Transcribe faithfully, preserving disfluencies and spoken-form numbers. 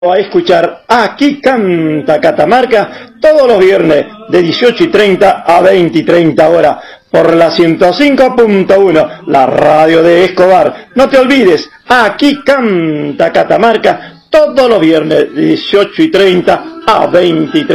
A escuchar Aquí Canta Catamarca todos los viernes de dieciocho y treinta a veinte y treinta horas por la ciento cinco punto uno, la radio de Escobar. No te olvides, Aquí Canta Catamarca todos los viernes de dieciocho y treinta a veinte y treinta.